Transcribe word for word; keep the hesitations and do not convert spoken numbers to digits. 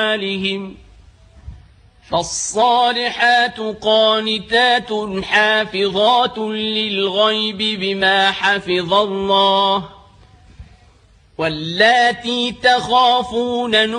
أعمالهم فالصالحات قانتات حافظات للغيب بما حفظ الله واللاتي تخافون